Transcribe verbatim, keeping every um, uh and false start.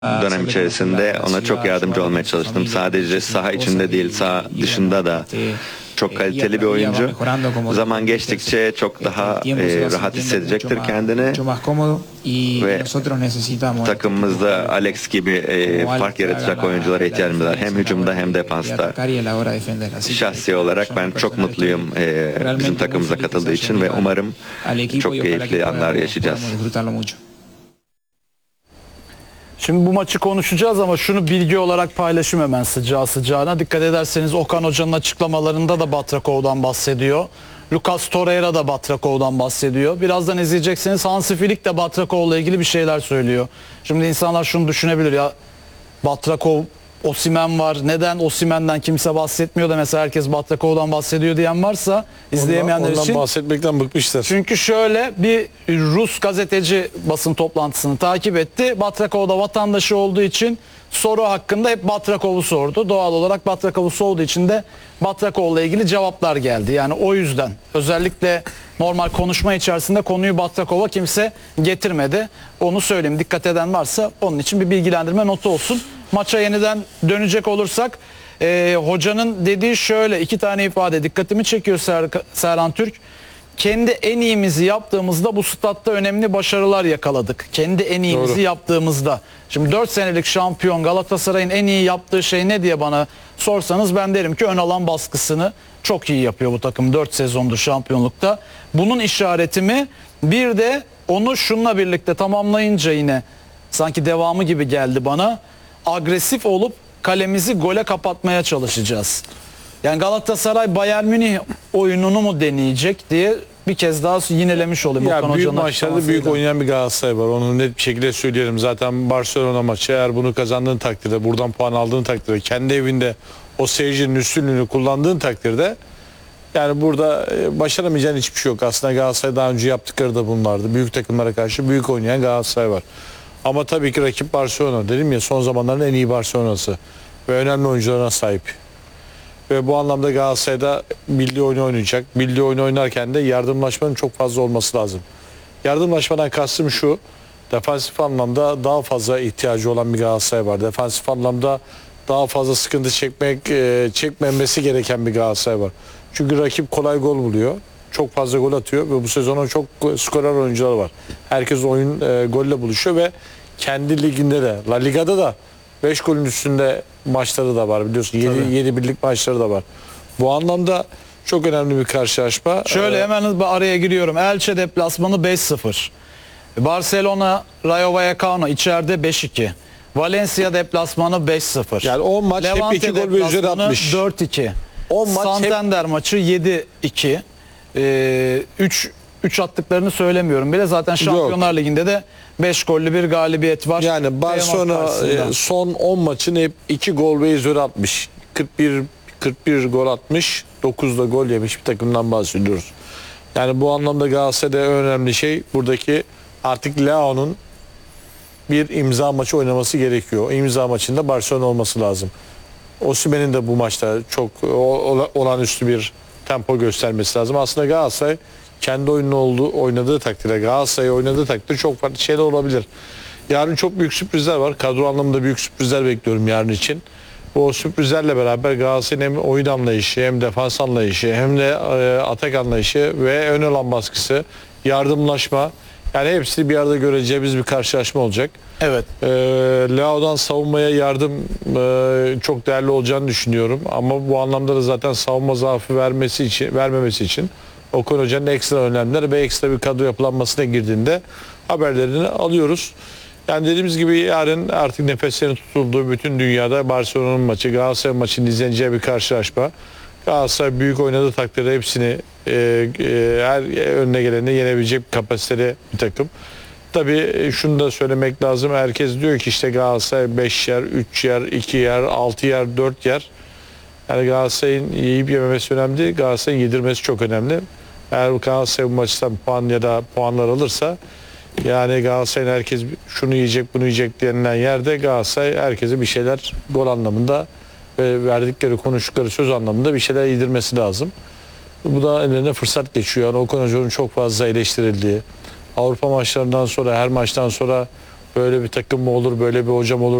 dönem içerisinde ona çok yardımcı olmaya çalıştım. Sadece saha içinde değil, saha dışında da çok kaliteli bir oyuncu. Zaman geçtikçe çok daha e, rahat hissedecektir kendini ve takımımızda Alex gibi e, fark yaratacak oyunculara ihtiyacımız var. Hem hücumda hem defansta. Şahsi olarak ben çok mutluyum e, bizim takımımıza katıldığı için ve umarım çok keyifli anlar yaşayacağız. Şimdi bu maçı konuşacağız ama şunu bilgi olarak paylaşayım hemen sıcağı sıcağına. Dikkat ederseniz Okan Hoca'nın açıklamalarında da Batrakov'dan bahsediyor. Lucas Torreira da Batrakov'dan bahsediyor. Birazdan izleyeceksiniz, Hansi Flick de Batrakov'la ilgili bir şeyler söylüyor. Şimdi insanlar şunu düşünebilir ya, Batrakov, Osimhen var. Neden Osimhen'den kimse bahsetmiyor da mesela herkes Batrakov'dan bahsediyor diyen varsa izleyemeyenler ondan, ondan için. bahsetmekten bıkmışlar. Çünkü şöyle bir Rus gazeteci basın toplantısını takip etti. Batrakov da vatandaşı olduğu için soru hakkında hep Batrakov'u sordu. Doğal olarak Batrakov'u sorduğu için de Batrakov'la ilgili cevaplar geldi. Yani o yüzden özellikle normal konuşma içerisinde konuyu Batrakov'a kimse getirmedi. Onu söyleyeyim, dikkat eden varsa onun için bir bilgilendirme notu olsun. Maça yeniden dönecek olursak e, hocanın dediği şöyle iki tane ifade dikkatimi çekiyor Ser, Serhan Türk. Kendi en iyimizi yaptığımızda bu statta önemli başarılar yakaladık. Kendi en iyimizi Doğru. yaptığımızda. Şimdi dört senelik şampiyon Galatasaray'ın en iyi yaptığı şey ne diye bana sorsanız ben derim ki ön alan baskısını çok iyi yapıyor bu takım dört sezondur şampiyonlukta. Bunun işareti mi? Bir de onu şununla birlikte tamamlayınca yine sanki devamı gibi geldi bana. Agresif olup kalemizi gole kapatmaya çalışacağız. Yani Galatasaray Bayern Münih oyununu mu deneyecek diye bir kez daha yinelemiş olayım. Ya Okan büyük maçlarda büyük oynayan bir Galatasaray var. Onu net bir şekilde söyleyelim. Zaten Barcelona maçı eğer bunu kazandığın takdirde, buradan puan aldığın takdirde, kendi evinde o seyircinin üstünlüğünü kullandığın takdirde yani burada başaramayacağın hiçbir şey yok. Aslında Galatasaray daha önce yaptıkları da bunlardı. Büyük takımlara karşı büyük oynayan Galatasaray var. Ama tabii ki rakip Barcelona. Dedim ya, son zamanların en iyi Barcelona'sı. Ve önemli oyuncularına sahip. Ve bu anlamda Galatasaray'da bildiği oyunu oynayacak. Bildiği oyunu oynarken de yardımlaşmanın çok fazla olması lazım. Yardımlaşmadan kastım şu. Defansif anlamda daha fazla ihtiyacı olan bir Galatasaray var. Defansif anlamda daha fazla sıkıntı çekmek, çekmemesi gereken bir Galatasaray var. Çünkü rakip kolay gol buluyor. Çok fazla gol atıyor ve bu sezonun çok skorer oyuncuları var. Herkes oyun e, golle buluşuyor ve kendi liginde de, La Liga'da da beş golün üstünde maçları da var biliyorsun. yedi birlik maçları da var. Bu anlamda çok önemli bir karşılaşma. Şöyle ee, hemen araya giriyorum. Elche deplasmanı beş sıfır. Barcelona Rayo Vallecano içeride beş iki. Valencia deplasmanı beş sıfır. Yani o maç Levante hep iki gol ve üzeri atmış. dört iki. O maç Santander hep... maçı yedi iki. Ee, üç üç attıklarını söylemiyorum bile. Zaten Şampiyonlar Yok. Ligi'nde de beş gollü bir galibiyet var. Yani Barcelona son on maçın hep iki gol ve üzeri atmış. kırk bir kırk bir gol atmış. dokuzda gol yemiş bir takımdan bahsediyoruz. Yani bu anlamda Galatasaray'da önemli şey buradaki artık Leao'nun bir imza maçı oynaması gerekiyor. O imza maçında Barcelona olması lazım. Osimhen'in de bu maçta çok olağanüstü bir tempo göstermesi lazım. Aslında Galatasaray kendi oyununu olduğu, oynadığı takdirde, Galatasaray oynadığı takdirde çok farklı şeyler olabilir. Yarın çok büyük sürprizler var. Kadro anlamında büyük sürprizler bekliyorum yarın için. O sürprizlerle beraber Galatasaray'ın hem oyun anlayışı, hem defans anlayışı, hem de e, atak anlayışı ve ön alan baskısı, yardımlaşma, yani hepsini bir arada göreceğimiz bir karşılaşma olacak. Evet. E, Leao'dan savunmaya yardım e, çok değerli olacağını düşünüyorum. Ama bu anlamda da zaten savunma zaafı vermesi için, vermemesi için Okan Hoca'nın ekstra önlemler ve ekstra bir kadro yapılanmasına girdiğinde haberlerini alıyoruz. Yani dediğimiz gibi yarın artık nefeslerin tutulduğu bütün dünyada Barcelona'nın maçı, Galatasaray maçının izleneceği bir karşılaşma. Galatasaray büyük oynadığı takdirde hepsini e, e, her önüne geleni yenebilecek bir kapasiteli bir takım. Tabii şunu da söylemek lazım. Herkes diyor ki işte Galatasaray beş yer, üç yer, iki yer, altı yer, dört yer. Yani Galatasaray'ın yiyip yememesi önemli değil. Galatasaray'ın yedirmesi çok önemli. Eğer Galatasaray bu maçtan puan ya da puanlar alırsa, yani Galatasaray'ın herkes şunu yiyecek bunu yiyecek denilen yerde Galatasaray herkese bir şeyler gol anlamında ve verdikleri konuştukları söz anlamında bir şeyler yedirmesi lazım. Bu da ellerine fırsat geçiyor. Yani Okan Hoca'nın çok fazla eleştirildiği, Avrupa maçlarından sonra her maçtan sonra böyle bir takım mı olur, böyle bir hocam olur